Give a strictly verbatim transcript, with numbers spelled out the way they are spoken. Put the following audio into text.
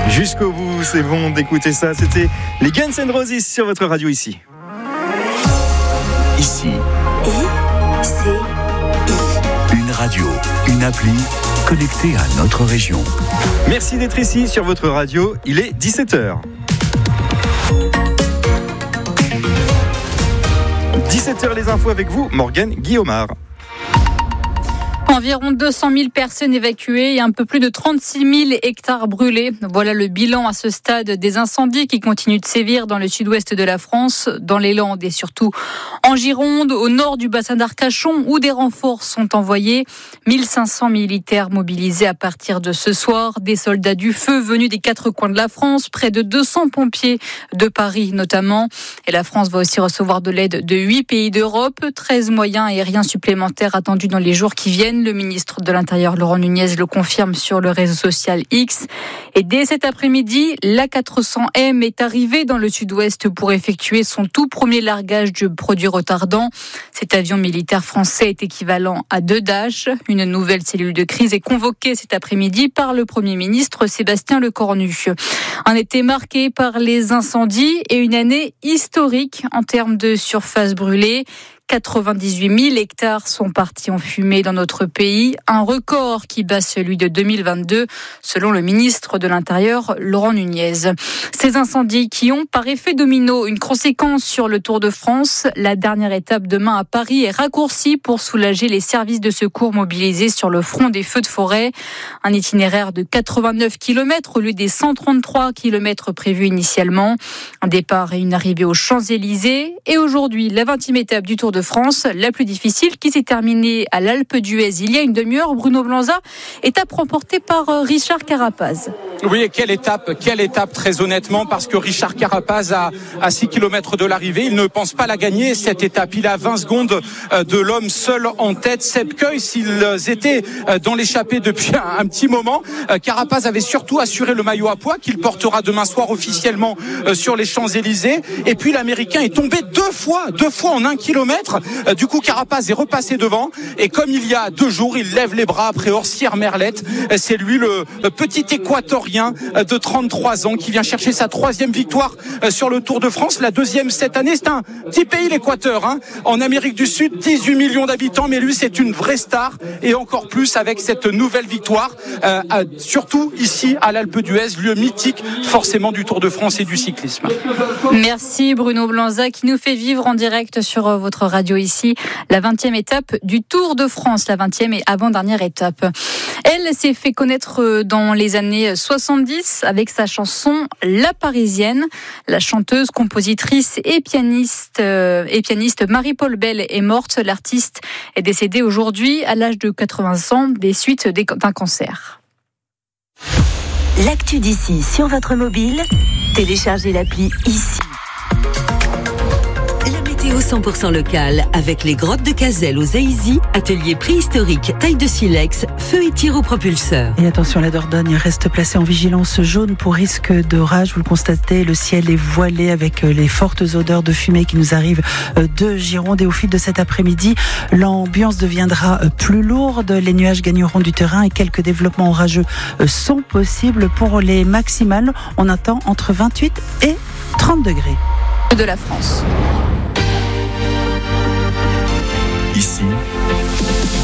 Jusqu'au bout, c'est bon d'écouter ça. C'était les Guns N' Roses sur votre radio ici. Ici. I, C, I. Une radio, une appli connectée à notre région. Merci d'être ici sur votre radio. Il est dix-sept heures. dix-sept heures les infos avec vous, Morgane Guillaumard. Environ deux cent mille personnes évacuées et un peu plus de trente-six mille hectares brûlés. Voilà le bilan à ce stade des incendies qui continuent de sévir dans le sud-ouest de la France, dans les Landes et surtout en Gironde, au nord du bassin d'Arcachon, où des renforts sont envoyés. mille cinq cents militaires mobilisés à partir de ce soir, des soldats du feu venus des quatre coins de la France, près de deux cents pompiers de Paris notamment. Et la France va aussi recevoir de l'aide de huit pays d'Europe, treize moyens aériens supplémentaires attendus dans les jours qui viennent. Le ministre de l'Intérieur, Laurent Nunez, le confirme sur le réseau social X. Et dès cet après-midi, l'A quatre cents M est arrivé dans le sud-ouest pour effectuer son tout premier largage de produits retardants. Cet avion militaire français est équivalent à deux Dash. Une nouvelle cellule de crise est convoquée cet après-midi par le Premier ministre Sébastien Lecornu. Un été marqué par les incendies et une année historique en termes de surface brûlée. quatre-vingt-dix-huit mille hectares sont partis en fumée dans notre pays, un record qui bat celui de deux mille vingt-deux, selon le ministre de l'Intérieur, Laurent Nunez. Ces incendies qui ont, par effet domino, une conséquence sur le Tour de France. La dernière étape demain à Paris est raccourcie pour soulager les services de secours mobilisés sur le front des feux de forêt. Un itinéraire de quatre-vingt-neuf kilomètres au lieu des cent trente-trois kilomètres prévus initialement. Un départ et une arrivée aux Champs-Élysées. Et aujourd'hui, la vingtième étape du Tour de France, la plus difficile, qui s'est terminée à l'Alpe d'Huez il y a une demi-heure. Bruno Blanza, étape remportée par Richard Carapaz. Oui, et quelle étape, quelle étape très honnêtement, parce que Richard Carapaz a à six kilomètres de l'arrivée, il ne pense pas la gagner cette étape. Il a vingt secondes de l'homme seul en tête. Sepp Kuss, s'ils étaient dans l'échappée depuis un, un petit moment, Carapaz avait surtout assuré le maillot à pois qu'il portera demain soir officiellement sur les Champs-Élysées. Et puis l'Américain est tombé deux fois, deux fois en un kilomètre. Du coup, Carapaz est repassé devant. Et comme il y a deux jours, il lève les bras après Orsières-Merlette. C'est lui le petit Équatorien de trente-trois ans qui vient chercher sa troisième victoire sur le Tour de France, la deuxième cette année. C'est un petit pays, l'Équateur, hein. En Amérique du Sud, dix-huit millions d'habitants, mais lui c'est une vraie star, et encore plus avec cette nouvelle victoire, euh, surtout ici à l'Alpe d'Huez, lieu mythique forcément du Tour de France et du cyclisme. Merci Bruno Blanza qui nous fait vivre en direct sur votre radio ici la vingtième étape du Tour de France, la vingtième et avant-dernière étape. Elle s'est fait connaître dans les années soixante-dix avec sa chanson La Parisienne. La chanteuse, compositrice et pianiste, euh, et pianiste Marie-Paule Bell est morte. L'artiste est décédée aujourd'hui à l'âge de quatre-vingts ans des suites d'un cancer. L'actu d'ici sur votre mobile, téléchargez l'appli Ici. Météo cent pour cent local avec les grottes de Cazelles aux Aïzy, atelier préhistorique, taille de silex, feu et tir au propulseur. Et attention, la Dordogne reste placée en vigilance jaune pour risque d'orage. Vous le constatez, le ciel est voilé avec les fortes odeurs de fumée qui nous arrivent de Gironde. Et au fil de cet après-midi, l'ambiance deviendra plus lourde. Les nuages gagneront du terrain et quelques développements orageux sont possibles. Pour les maximales, on attend entre vingt-huit et trente degrés. De la France. Ici,